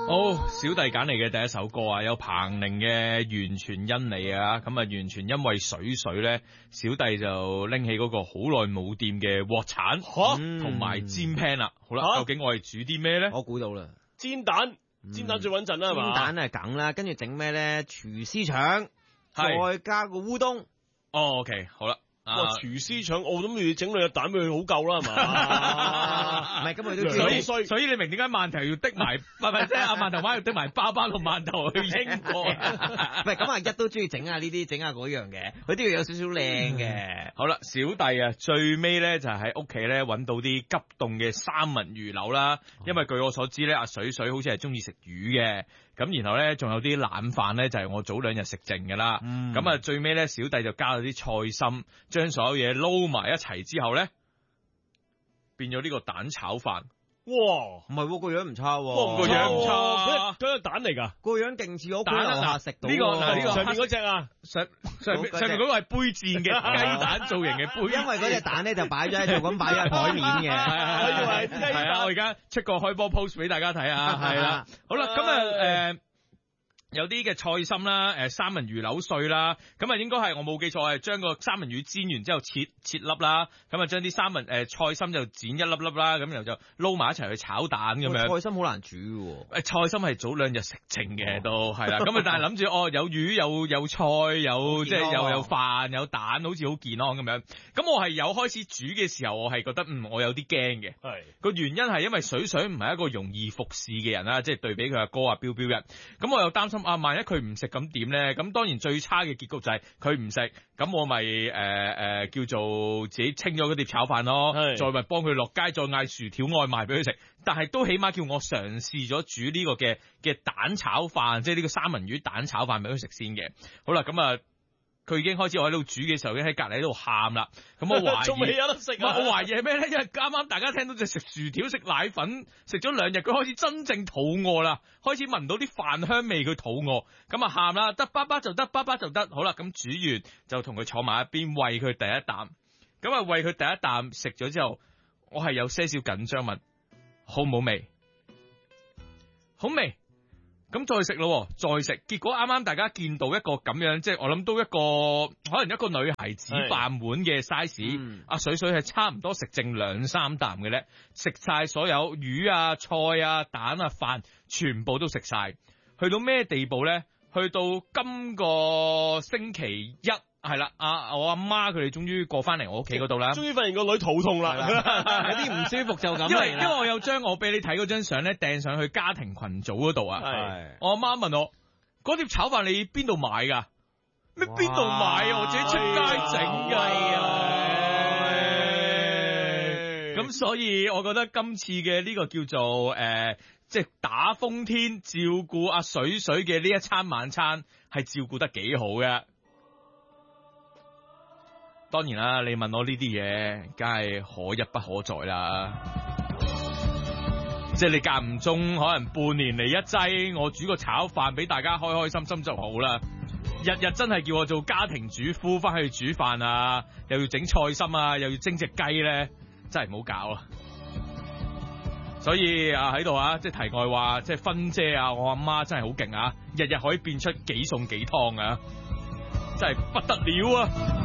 好，小弟揀嚟嘅第一首歌啊，有彭羚嘅《完全因你》啊，咁啊完全因為水水咧，小弟就拎起嗰個好耐冇掂嘅鑊鏟，同埋煎 pan 啦。好啦，究竟我係煮啲咩咧？ 我估到啦， 煎蛋最穩陣啦，係嘛？ 煎蛋係梗啦，跟住整咩咧？廚師腸，再加個烏冬。 哦 ，OK， 好啦。 哇！廚師腸，我諗住整兩隻蛋俾佢好夠啦，係嘛？ 唔係，咁佢都所以你明點解饅頭要滴埋，唔係即係阿饅頭媽要滴埋包個饅頭去英國？ 唔係咁啊，一都中意整下呢啲，整下嗰樣嘅，佢都要有少少靚嘅。 好啦，小弟啊，最尾咧就喺屋企咧揾到啲急凍嘅三文魚柳啦，因為據我所知咧，阿水水好似係中意食魚嘅。咁然後咧，仲有啲冷飯咧，就係我早兩日食剩㗎啦。咁啊，最尾咧，小弟就加咗啲菜心，將所有嘢撈埋一齊之後咧，變咗呢個蛋炒飯。 哇， 唔係個樣唔差喎， 個樣唔差， 佢係蛋嚟㗎， 個樣勁似我蛋啊！食到呢個上面嗰隻啊， 上面嗰個係杯戰嘅雞蛋造型嘅杯， 因為嗰隻蛋咧就擺咗喺度咁擺喺台面嘅， 我以為雞蛋。 我而家出個開波 post 俾大家睇下，係啦，好啦，咁啊有啲嘅菜心啦，三文魚柳碎啦，咁啊應該係我冇記錯係將個三文魚煎完之後切粒啦，咁啊將啲菜心就剪一粒粒啦，咁然後就撈埋一齊去炒蛋咁樣。 菜心好難煮喎， 菜心係早兩日食剩嘅都係啦，咁啊但係諗住有魚有菜有即係又有飯有蛋，好似好健康咁樣。咁我係有開始煮嘅時候，我係覺得我有啲驚嘅。係個原因係因為水水唔係一個容易服侍嘅人啦，即係對比佢阿哥啊標標一，咁我又擔心。萬一佢唔食咁點咧？咁當然最差嘅結局就係佢唔食，咁我咪叫做自己清咗嗰碟炒飯咯，再咪幫佢落街再嗌薯條外賣俾佢食。但係都起碼叫我嘗試咗煮呢個嘅蛋炒飯，即係呢個三文魚蛋炒飯俾佢食先嘅。好啦，咁啊。佢已經開始我喺度煮嘅時候，已經喺隔離喺度喊啦。咁我懷疑仲未有得食啊！我懷疑係咩咧？因為啱啱大家聽到就食薯條、食奶粉，食咗2日，佢開始真正肚餓啦，開始聞到啲飯香味，佢肚餓。咁啊喊啦，得爸爸就得，爸爸就得。好啦，咁煮完就同佢坐埋一邊，餵佢第一啖。咁啊餵佢第一啖食咗之後，我係有些少緊張問：好唔好味？好味。咁再食咯，再食，結果啱啱大家見到一個咁樣，即係我諗都一個可能一個女孩子飯碗嘅 size，阿水水係差唔多食剩2-3啖嘅咧，食晒所有魚啊、菜啊、蛋啊、飯，全部都食晒，去到咩地步咧？去到今個星期一。係啦，我阿媽佢哋終於過翻嚟我屋企嗰度啦， 終於發現個女肚痛啦， 有啲唔舒服就咁。因為我有將我俾你睇嗰張相咧掟上去家庭群組嗰度啊，我阿媽問我嗰碟炒飯你邊度買噶？咩邊度買啊？我自己出街整噶。咁所以我覺得今次嘅呢個叫做即係打風天照顧阿水水嘅呢一餐晚餐係照顧得幾好嘅。當然啦，你問我呢啲嘢，梗係可一不可再啦。即係你間唔中可能半年嚟一劑，我煮個炒飯俾大家開開心心就好啦。日日真係叫我做家庭主婦翻去煮飯啊，又要整菜心啊，又要蒸隻雞咧，真係唔好搞啦。所以喺度即係題外話，即係芬姐啊，我阿媽真係好勁啊，日日可以變出幾餸幾湯啊，真係不得了啊！